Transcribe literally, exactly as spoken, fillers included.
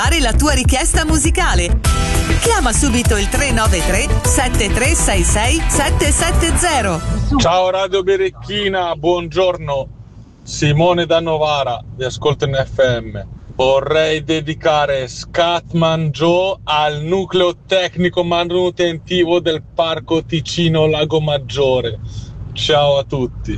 fare la tua richiesta musicale. Chiama subito il tre nove tre sette tre sei sei sette sette zero. Ciao Radio Berecchina, buongiorno. Simone da Novara, vi ascolto in F M. Vorrei dedicare Scatman Joe al nucleo tecnico manutentivo del Parco Ticino Lago Maggiore. Ciao a tutti.